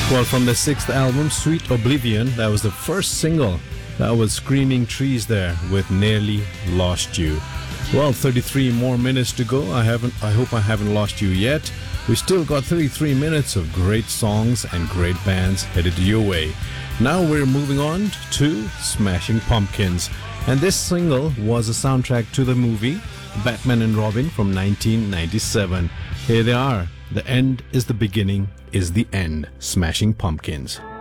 Well, from the sixth album, Sweet Oblivion, that was the first single. That was Screaming Trees there with Nearly Lost You. Well, 33 more minutes to go. I hope I haven't lost you yet. We still got 33 minutes of great songs and great bands headed your way. Now we're moving on to Smashing Pumpkins. And this single was a soundtrack to the movie Batman and Robin from 1997. Here they are. The end is the beginning is the end. Smashing Pumpkins.